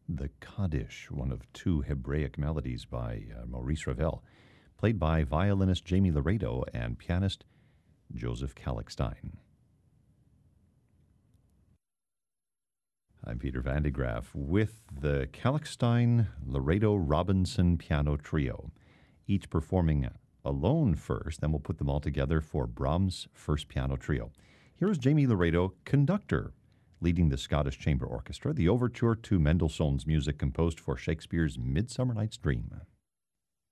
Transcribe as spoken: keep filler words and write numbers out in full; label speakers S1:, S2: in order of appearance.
S1: the Kaddish, one of two Hebraic melodies by uh, Maurice Ravel, played by violinist Jamie Laredo and pianist Joseph Kalkstein. I'm Peter Van de Graaff with the Kalkstein-Laredo-Robinson Piano Trio, each performing alone first, then we'll put them all together for Brahms' First Piano Trio. Here is Jamie Laredo, conductor, leading the Scottish Chamber Orchestra, the overture to Mendelssohn's music composed for Shakespeare's Midsummer Night's Dream.